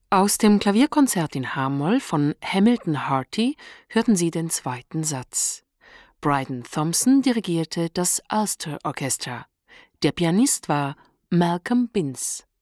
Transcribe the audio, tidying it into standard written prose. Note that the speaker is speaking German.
Aus dem Klavierkonzert in H-Moll von Hamilton Harty hörten Sie den zweiten Satz. Bryden Thompson dirigierte das Ulster Orchestra. Der Pianist war Malcolm Binns.